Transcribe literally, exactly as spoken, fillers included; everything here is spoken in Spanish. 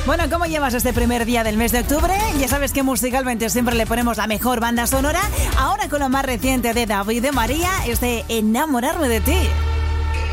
Bueno, ¿cómo llevas este primer día del mes de octubre? Ya sabes que musicalmente siempre le ponemos la mejor banda sonora. Ahora con lo más reciente de David de María, es de Enamorarme de ti.